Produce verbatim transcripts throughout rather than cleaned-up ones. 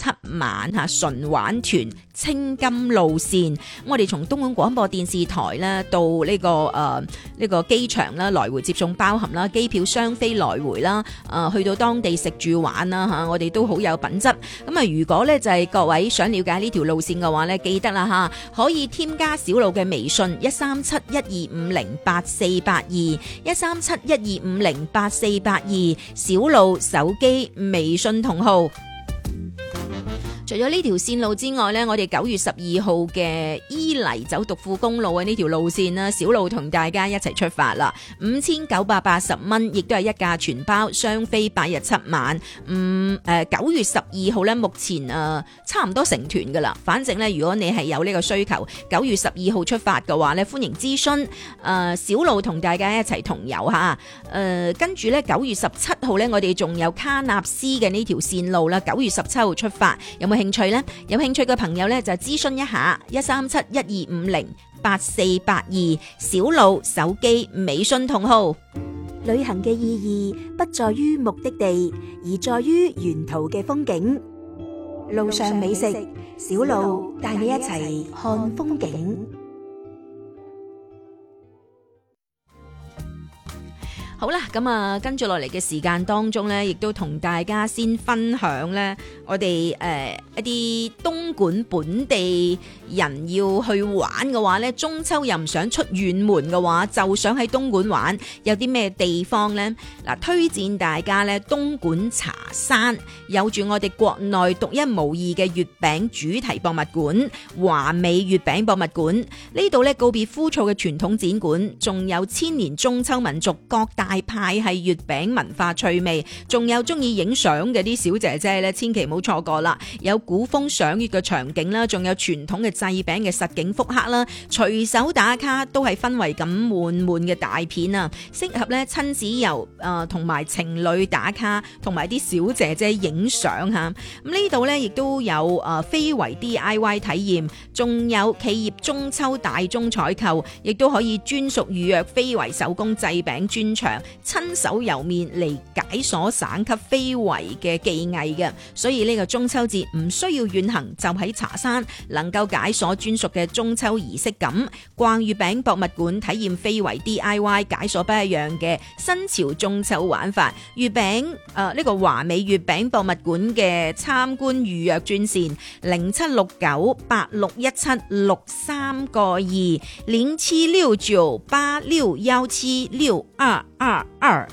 晚嚇純玩團青金路線。我哋從東莞廣播電視台咧到呢、這個誒呢、呃這個機場啦，來回接送包含啦，機票雙飛來回啦，誒、呃、去到當地食住玩啦嚇，我哋都好有品質。咁啊，如果咧就係、是、各位想了解呢條路線嘅話咧，記得啦嚇，可以添加小路嘅微信一三七一二五零八四八二一三七一二五零八四八二小路手機微信同號。除咗呢條線路之外呢，我哋九月十二號嘅伊犁走獨富公路嘅呢條路線啦，小路同大家一齊出發啦，五千九百八十蚊，亦都係一價全包，雙飛八日七晚。嗯，誒、呃，九月十二號呢，目前誒、呃、差唔多成團噶啦。反正呢，如果你係有呢個需求，九月十二號出發嘅話呢，歡迎諮詢。誒、呃，小路同大家一齊同遊吓。誒、呃，跟住呢，九月十七號呢，我哋仲有卡納斯嘅呢條線路啦，九月十七號出發，有冇興趣呢？有興趣嘅朋友呢，就諮詢一下一三七一二五零八四八二小路手機微信同號。 旅行嘅意義不在於目的地，而在於沿途嘅風景。路上美食，小路帶你一齊看風景。 好啦，咁啊，跟住落嚟嘅時間當中呢，亦都同大家先分享呢，我哋誒、呃、一啲東莞本地人要去玩嘅話呢，中秋又唔想出遠門嘅話，就想喺東莞玩，有啲咩地方呢？嗱，推薦大家呢，東莞茶山有住我哋國內獨一無二嘅月餅主題博物館——華美月餅博物館。呢度呢，告別枯燥嘅傳統展館，仲有千年中秋民族各大大派系月餅文化趣味，仲有中意影相嘅啲小姐姐咧，千祈唔好錯過啦！有古風賞月嘅場景啦，仲有傳統嘅製餅嘅實景復刻啦，隨手打卡都係氛圍感滿滿嘅大片啊！適合咧親子遊誒，同、呃、埋情侶打卡，同埋啲小姐姐影相吓。咁呢度咧亦都有誒非遺 D I Y 體驗，仲有企業中秋大宗採購，亦都可以專屬預約非遺手工製餅專場。親手揉麵嚟解鎖省級非遺嘅技藝嘅，所以呢個中秋節唔需要遠行，就喺茶山能夠解鎖專屬嘅中秋儀式感。逛月餅博物館，體驗非遺 D I Y， 解鎖不一樣嘅新潮中秋玩法。月餅誒呢個華美月餅博物館嘅參觀預約專線零七六九八六一七六三個二零七六九八六幺七六二二二。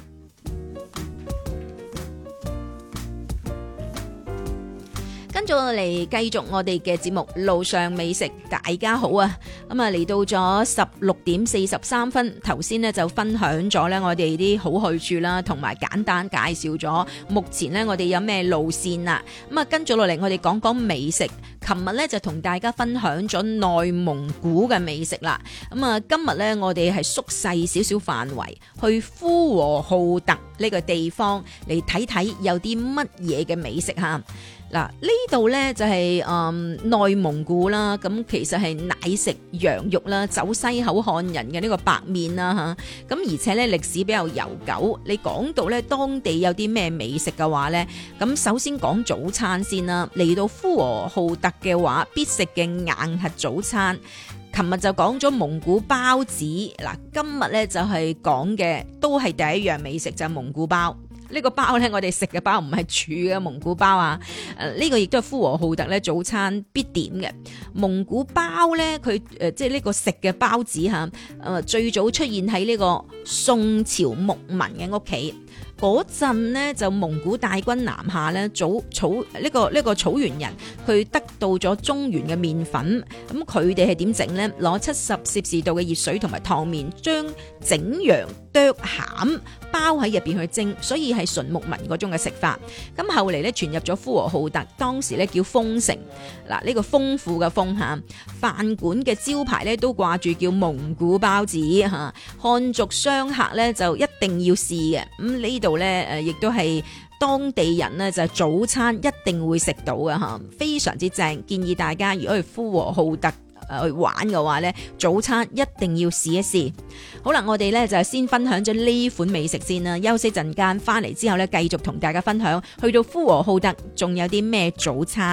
跟住嚟繼續我哋嘅節目路上美食，大家好啊！咁啊嚟到咗十六點四十三分，頭先呢就分享咗呢我哋啲好去處啦，同埋簡單介紹咗目前呢我哋有咩路線啦。咁啊跟住落嚟我哋講講美食。琴日咧就同大家分享咗內蒙古嘅美食啦。咁啊今日咧我哋係縮細少少範圍，去呼和浩特呢個地方嚟睇睇有啲乜嘢嘅美食吓。嗱，呢度呢就係、是、嗯內蒙古啦，咁其實係奶食羊肉啦，走西口漢人嘅呢個白面啦嚇，咁而且呢歷史比較悠久。你講到呢當地有啲咩美食嘅話呢，咁首先講早餐先啦。嚟到呼和浩特嘅話，必食嘅硬核早餐。琴日就講咗蒙古包子，嗱今日呢就係講嘅都係第一樣美食就係、是、蒙古包。呢個包咧，我哋食嘅包唔係煮嘅蒙古包啊！誒、呃，呢、這個亦都係呼和浩特咧早餐必點嘅蒙古包咧，佢誒、呃、即係呢個食嘅包子嚇，誒、呃、最早出現喺呢個宋朝牧民嘅屋企。嗰陣呢，就蒙古大軍南下咧，早草呢、這個呢、這個草原人佢得到咗中原嘅麵粉，咁佢哋係點整呢？攞七十攝氏度嘅熱水同埋燙麵，將整羊剁餡包喺入邊去蒸，所以係純牧民嗰種嘅食法。咁後嚟咧傳入咗呼和浩特，當時咧叫豐城。嗱、這、呢個豐富嘅豐嚇，飯館嘅招牌咧都掛住叫蒙古包子嚇，漢族商客咧就一定要試嘅。咁呢度咧誒亦都係當地人呢，就早餐一定會食到嘅嚇，非常之正。建議大家如果去呼和浩特去玩嘅話呢，早餐一定要試一試。好啦，我哋呢就先分享咗呢款美食先啦。休息陣間翻嚟之後呢，繼續同大家分享去到呼和浩特仲有啲咩早餐。